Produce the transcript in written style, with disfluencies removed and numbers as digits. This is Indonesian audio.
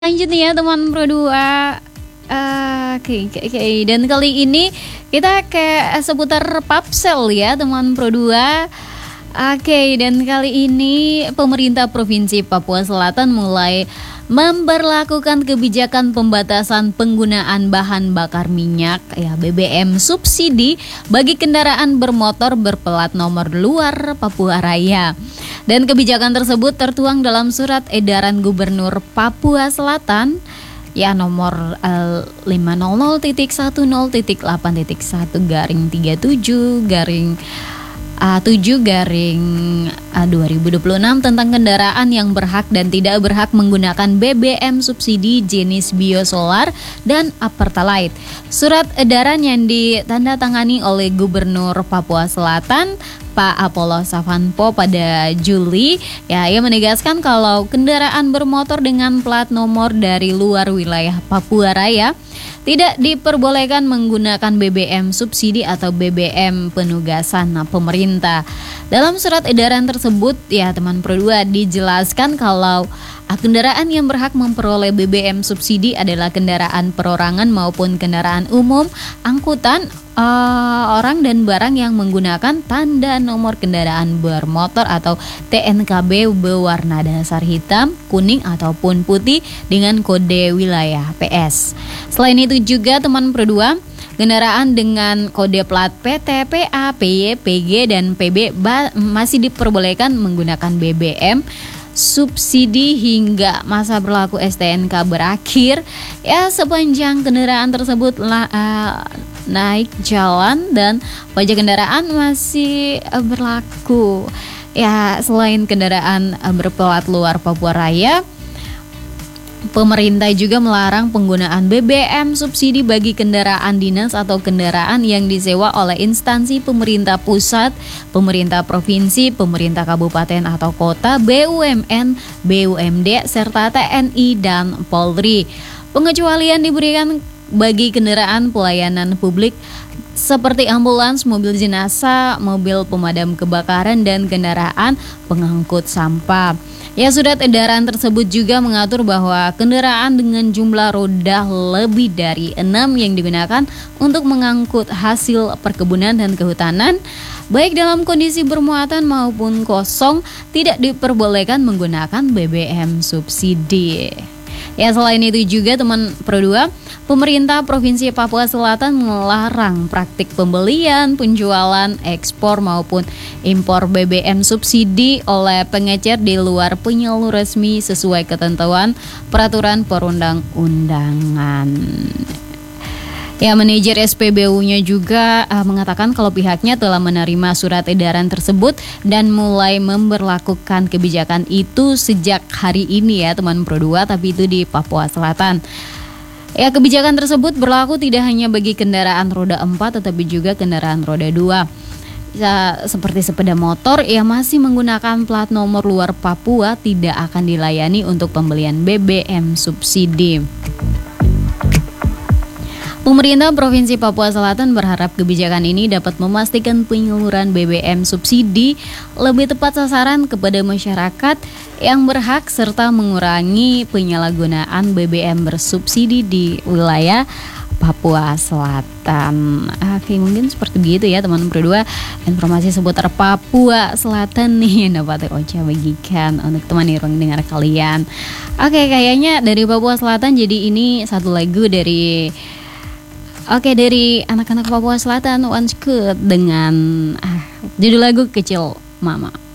Lanjut nih ya teman Pro 2. Oke. Dan kali ini kita kayak seputar Papsel ya teman Pro 2. Dan kali ini pemerintah Provinsi Papua Selatan mulai memberlakukan kebijakan pembatasan penggunaan bahan bakar minyak ya BBM subsidi bagi kendaraan bermotor berplat nomor luar Papua Raya. Dan kebijakan tersebut tertuang dalam surat edaran Gubernur Papua Selatan ya nomor 500.10.81.7/7/2026 tentang kendaraan yang berhak dan tidak berhak menggunakan BBM subsidi jenis biosolar dan Pertalite. Surat edaran yang ditandatangani oleh Gubernur Papua Selatan Pak Apollo Savanpo pada Juli ya, ia menegaskan kalau kendaraan bermotor dengan plat nomor dari luar wilayah Papua Raya tidak diperbolehkan menggunakan BBM subsidi atau BBM penugasan pemerintah. Dalam surat edaran tersebut ya teman Pro 2 dijelaskan kalau kendaraan yang berhak memperoleh BBM subsidi adalah kendaraan perorangan maupun kendaraan umum, angkutan orang dan barang yang menggunakan tanda nomor kendaraan bermotor atau TNKB berwarna dasar hitam, kuning ataupun putih dengan kode wilayah PS. Selain itu juga teman Pro 2, kendaraan dengan kode plat PT, PA, PY, PG dan PB masih diperbolehkan menggunakan BBM subsidi hingga masa berlaku STNK berakhir ya sepanjang kendaraan tersebut naik jalan dan pajak kendaraan masih berlaku. Ya, selain kendaraan berplat luar Papua Raya, pemerintah juga melarang penggunaan BBM subsidi bagi kendaraan dinas atau kendaraan yang disewa oleh instansi pemerintah pusat, pemerintah provinsi, pemerintah kabupaten atau kota, BUMN, BUMD, serta TNI dan Polri. Pengecualian diberikan bagi kendaraan pelayanan publik seperti ambulans, mobil jenazah, mobil pemadam kebakaran, dan kendaraan pengangkut sampah. Ya, surat edaran tersebut juga mengatur bahwa kendaraan dengan jumlah roda lebih dari 6 yang digunakan untuk mengangkut hasil perkebunan dan kehutanan, baik dalam kondisi bermuatan maupun kosong, tidak diperbolehkan menggunakan BBM subsidi. Ya, selain itu juga teman Pro 2, pemerintah Provinsi Papua Selatan melarang praktik pembelian, penjualan, ekspor maupun impor BBM subsidi oleh pengecer di luar penyalur resmi sesuai ketentuan peraturan perundang-undangan. Ya, manajer SPBU-nya juga mengatakan kalau pihaknya telah menerima surat edaran tersebut dan mulai memberlakukan kebijakan itu sejak hari ini ya teman Pro 2, tapi itu di Papua Selatan. Ya, kebijakan tersebut berlaku tidak hanya bagi kendaraan roda 4 tetapi juga kendaraan roda 2. Ya, seperti sepeda motor yang masih menggunakan plat nomor luar Papua tidak akan dilayani untuk pembelian BBM subsidi. Pemerintah Provinsi Papua Selatan berharap kebijakan ini dapat memastikan penyaluran BBM subsidi lebih tepat sasaran kepada masyarakat yang berhak serta mengurangi penyalahgunaan BBM bersubsidi di wilayah Papua Selatan. Oke, mungkin seperti begitu ya teman Pro 2, informasi seputar Papua Selatan nih yang dapat Ocha bagikan untuk teman ruang dengar kalian. Oke, kayaknya dari Papua Selatan jadi ini satu lagu dari anak-anak Papua Selatan, Once Good dengan judul lagu Kecil Mama.